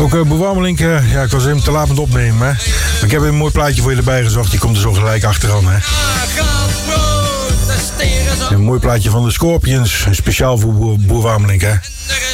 Ook Boer Warmelink, ja, ik was hem te laat met opnemen. Hè. Maar ik heb een mooi plaatje voor je erbij gezocht. Die komt er zo gelijk achteraan. Hè. Een mooi plaatje van de Scorpions. Speciaal voor Boer Warmelink. Hè.